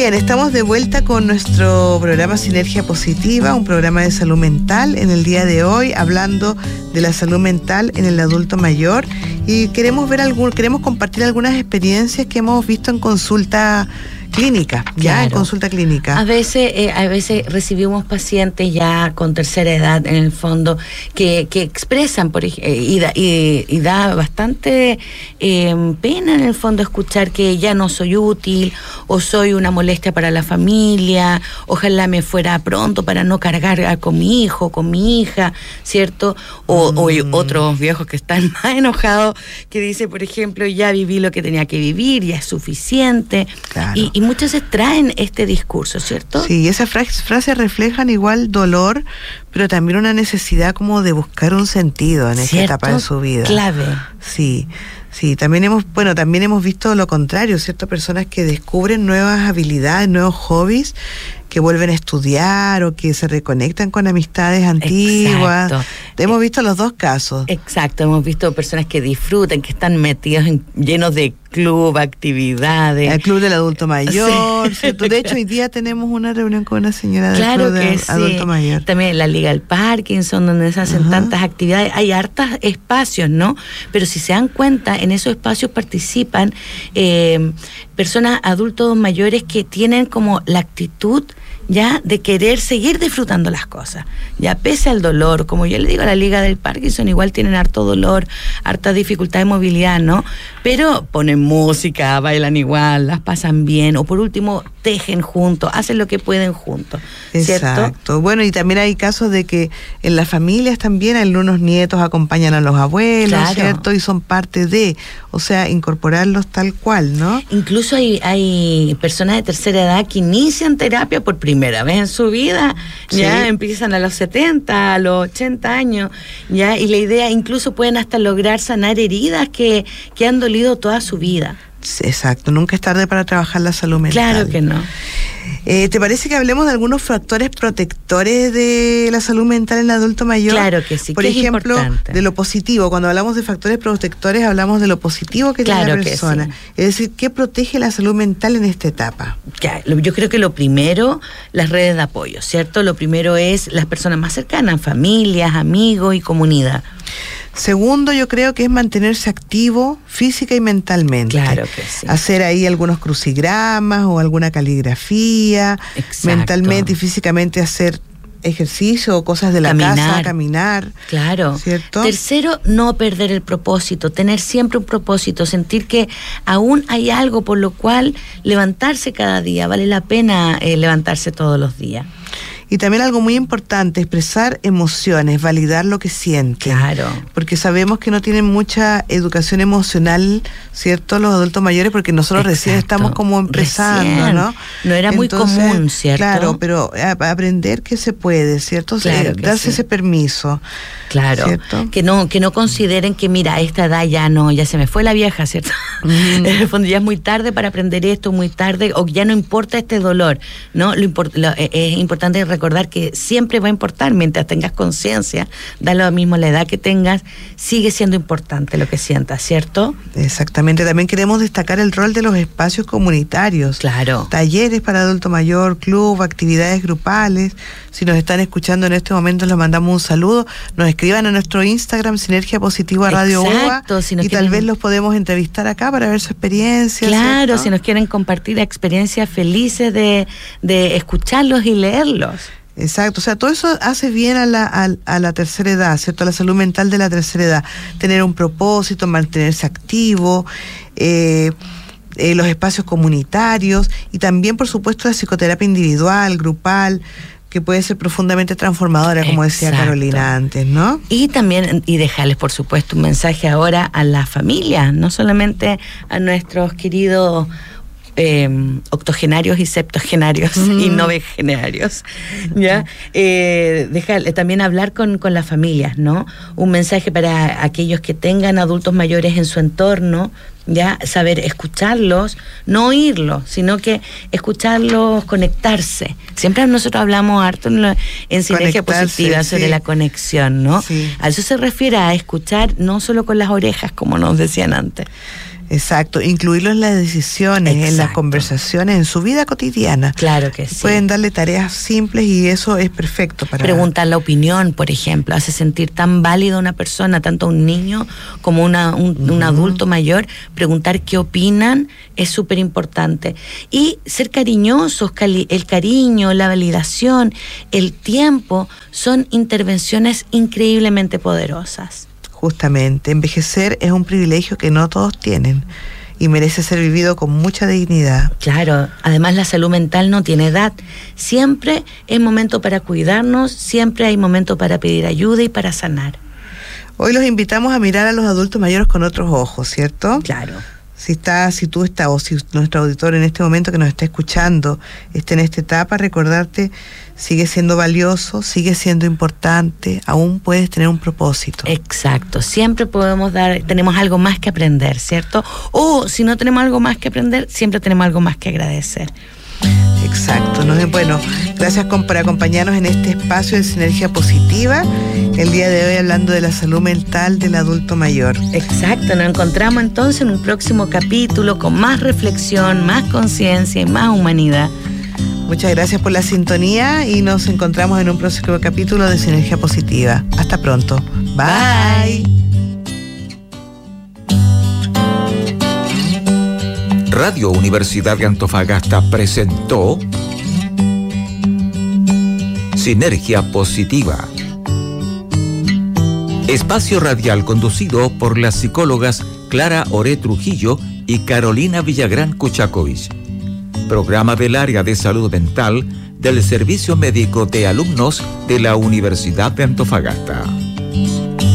Bien, estamos de vuelta con nuestro programa Sinergia Positiva, un programa de salud mental en el día de hoy, hablando de la salud mental en el adulto mayor, y queremos compartir algunas experiencias que hemos visto en consulta clínica, ya en consulta clínica. A veces recibimos pacientes ya con tercera edad, en el fondo, que expresan, por ejemplo, y da bastante pena en el fondo escuchar que ya no soy útil, o soy una molestia para la familia, ojalá me fuera pronto para no cargar con mi hijo, con mi hija, ¿cierto? O otros viejos que están más enojados, que dice, por ejemplo, ya viví lo que tenía que vivir, ya es suficiente. Claro. Y muchas veces traen este discurso, ¿cierto? Sí, esas frases reflejan igual dolor, pero también una necesidad como de buscar un sentido en esta etapa de su vida. Clave. Sí, también hemos visto lo contrario, ¿cierto? Personas que descubren nuevas habilidades, nuevos hobbies, que vuelven a estudiar o que se reconectan con amistades antiguas. Exacto. Hemos visto los dos casos. Exacto, hemos visto personas que disfrutan, que están metidos llenos de club, actividades. El club del adulto mayor, sí. ¿cierto? De hecho, hoy día tenemos una reunión con una señora del claro club del adulto mayor. También la Liga del Parkinson, donde se hacen tantas actividades. Hay hartos espacios, ¿no? Pero si se dan cuenta, en esos espacios participan personas, adultos mayores, que tienen como la actitud ya de querer seguir disfrutando las cosas, ya pese al dolor. Como yo le digo, a la Liga del Parkinson igual tienen harto dolor, harta dificultad de movilidad, ¿no? Pero ponen música, bailan igual, las pasan bien, o por último tejen juntos, hacen lo que pueden juntos, ¿cierto? Exacto. Bueno, y también hay casos de que en las familias también algunos nietos acompañan a los abuelos, claro, ¿cierto? Y son parte de, o sea, incorporarlos tal cual, ¿no? Incluso hay personas de tercera edad que inician terapia por primera vez en su vida, ya empiezan a los 70, a los 80 años, ya, y la idea, incluso pueden hasta lograr sanar heridas que han dolido toda su vida. Exacto, nunca es tarde para trabajar la salud mental. Claro que no. ¿Te parece que hablemos de algunos factores protectores de la salud mental en el adulto mayor? Claro que sí. Por ejemplo, de lo positivo. Cuando hablamos de factores protectores, hablamos de lo positivo que tiene la persona. Sí. Es decir, ¿qué protege la salud mental en esta etapa? Yo creo que lo primero, las redes de apoyo, ¿cierto? Lo primero es las personas más cercanas, familias, amigos y comunidad. Segundo, yo creo que es mantenerse activo física y mentalmente. Claro que sí. Hacer ahí algunos crucigramas o alguna caligrafía. Exacto. Mentalmente y físicamente hacer ejercicio o cosas de la casa, caminar. Claro. ¿Cierto? Tercero, no perder el propósito, tener siempre un propósito, sentir que aún hay algo por lo cual levantarse cada día, vale la pena levantarse todos los días. Y también algo muy importante, expresar emociones, validar lo que sienten. Claro. Porque sabemos que no tienen mucha educación emocional, ¿cierto? Los adultos mayores, porque nosotros recién estamos como empezando, ¿no? No era muy común, ¿cierto? Claro, pero aprender que se puede, ¿cierto? Claro darse ese permiso. Claro, ¿cierto? Que no consideren que, mira, a esta edad ya se me fue la vieja, ¿cierto? En el fondo ya es muy tarde para aprender esto, muy tarde, o ya no importa este dolor, ¿no? Es importante recordar que siempre va a importar mientras tengas conciencia, da lo mismo la edad que tengas, sigue siendo importante lo que sientas, ¿cierto? Exactamente, también queremos destacar el rol de los espacios comunitarios. Claro. Talleres para adulto mayor, club, actividades grupales. Si nos están escuchando en este momento, les mandamos un saludo. Nos escriban a nuestro Instagram, Sinergia Positiva Radio UBA, y tal vez los podemos entrevistar acá para ver su experiencia. Claro, ¿cierto? Si nos quieren compartir experiencias felices de escucharlos y leerlos. Exacto, o sea, todo eso hace bien a la tercera edad, ¿cierto? A la salud mental de la tercera edad. Tener un propósito, mantenerse activo, los espacios comunitarios y también, por supuesto, la psicoterapia individual, grupal, que puede ser profundamente transformadora, como decía Carolina antes, ¿no? Y también, dejarles, por supuesto, un mensaje ahora a las familias, no solamente a nuestros queridos octogenarios y septogenarios y novegenarios, ¿ya? También hablar con las familias, ¿no? Un mensaje para aquellos que tengan adultos mayores en su entorno, ya, saber escucharlos, no oírlos, sino que escucharlos, conectarse. Siempre nosotros hablamos harto en Sinergia Positiva sobre la conexión, ¿no? Sí. A eso se refiere, a escuchar no solo con las orejas, como nos decían antes. Exacto, incluirlo en las decisiones, en las conversaciones, en su vida cotidiana. Claro que sí. Pueden darle tareas simples y eso es perfecto para... Preguntar la opinión, por ejemplo, hace sentir tan válido a una persona, tanto a un niño como un adulto mayor. Preguntar qué opinan es súper importante. Y ser cariñosos, el cariño, la validación, el tiempo, son intervenciones increíblemente poderosas. Justamente, envejecer es un privilegio que no todos tienen y merece ser vivido con mucha dignidad. Claro, además la salud mental no tiene edad. Siempre es momento para cuidarnos, siempre hay momento para pedir ayuda y para sanar. Hoy los invitamos a mirar a los adultos mayores con otros ojos, ¿cierto? Claro. Si tú estás, o si nuestro auditor en este momento que nos está escuchando está en esta etapa, recordarte, sigue siendo valioso, sigue siendo importante, aún puedes tener un propósito. Exacto, siempre tenemos algo más que aprender, ¿cierto? O si no tenemos algo más que aprender, siempre tenemos algo más que agradecer. Exacto. Bueno, gracias por acompañarnos en este espacio de Sinergia Positiva. El día de hoy hablando de la salud mental del adulto mayor. Exacto, nos encontramos entonces en un próximo capítulo con más reflexión, más conciencia y más humanidad. Muchas gracias por la sintonía y nos encontramos en un próximo capítulo de Sinergia Positiva. Hasta pronto. Bye. Radio Universidad de Antofagasta presentó Sinergia Positiva. Espacio radial conducido por las psicólogas Clara Oré Trujillo y Carolina Villagrán Kuchakovich. Programa del área de salud mental del Servicio Médico de Alumnos de la Universidad de Antofagasta.